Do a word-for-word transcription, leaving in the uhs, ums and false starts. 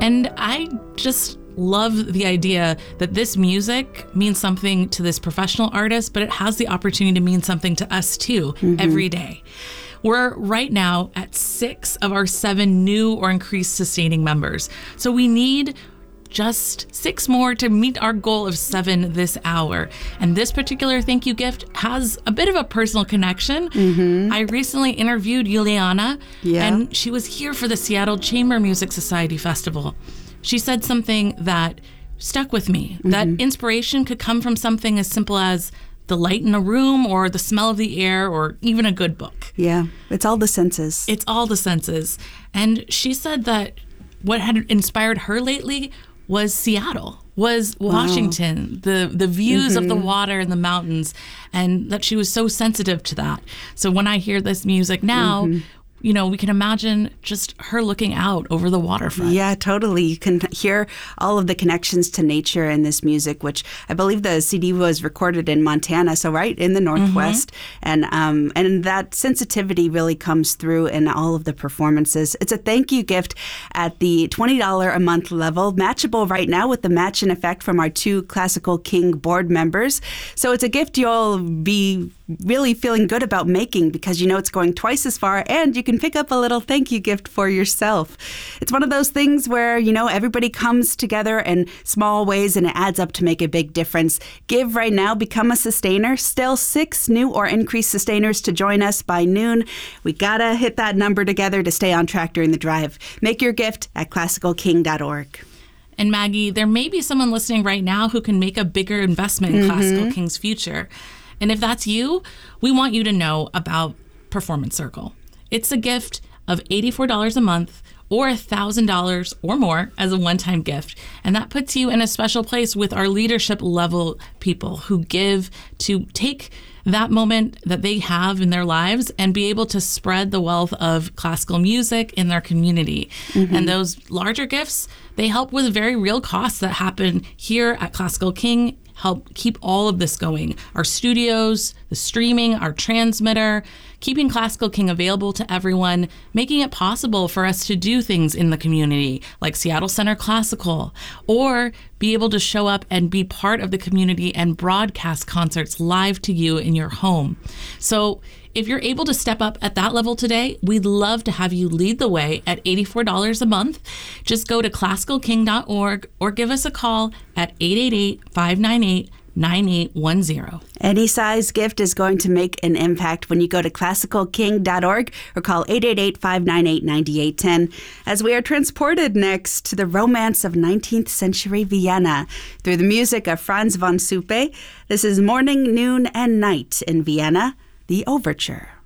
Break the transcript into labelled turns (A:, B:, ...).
A: And I just love the idea that this music means something to this professional artist, but it has the opportunity to mean something to us too, mm-hmm. every day. We're right now at six of our seven new or increased sustaining members. So we need just six more to meet our goal of seven this hour. And this particular thank you gift has a bit of a personal connection. Mm-hmm. I recently interviewed Juliana, yeah. and she was here for the Seattle Chamber Music Society Festival. She said something that stuck with me, mm-hmm. that inspiration could come from something as simple as the light in a room or the smell of the air or even a good book.
B: Yeah, it's all the senses.
A: It's all the senses. And she said that what had inspired her lately was Seattle, was Washington, wow. the, the views mm-hmm. of the water and the mountains, and that she was so sensitive to that. So when I hear this music now, mm-hmm. you know, we can imagine just her looking out over the waterfront.
B: Yeah, totally. You can hear all of the connections to nature in this music, which I believe the C D was recorded in Montana, so right in the Northwest. Mm-hmm. And um, and that sensitivity really comes through in all of the performances. It's a thank you gift at the twenty dollars a month level, matchable right now with the match in effect from our two Classical King board members. So it's a gift you'll be really feeling good about making because you know it's going twice as far, and you can pick up a little thank you gift for yourself. It's one of those things where, you know, everybody comes together in small ways and it adds up to make a big difference. Give right now, become a sustainer. Still six new or increased sustainers to join us by noon. We gotta hit that number together to stay on track during the drive. Make your gift at classical king dot org.
A: And Maggie, there may be someone listening right now who can make a bigger investment in mm-hmm. Classical King's future. And if that's you, we want you to know about Performance Circle. It's a gift of eighty-four dollars a month or one thousand dollars or more as a one-time gift. And that puts you in a special place with our leadership level people who give to take that moment that they have in their lives and be able to spread the wealth of classical music in their community. Mm-hmm. And those larger gifts, they help with very real costs that happen here at Classical King, help keep all of this going. Our studios, the streaming, our transmitter, keeping Classical King available to everyone, making it possible for us to do things in the community like Seattle Center Classical, or be able to show up and be part of the community and broadcast concerts live to you in your home. So if you're able to step up at that level today, we'd love to have you lead the way at eighty-four dollars a month. Just go to classical king dot org or give us a call at eight eight eight, five nine eight, nine eight one zero.
B: Any size gift is going to make an impact when you go to classical king dot org or call eight eight eight, five nine eight, nine eight one zero as we are transported next to the romance of nineteenth century Vienna through the music of Franz von Suppe. This is Morning, Noon, and Night in Vienna, the Overture.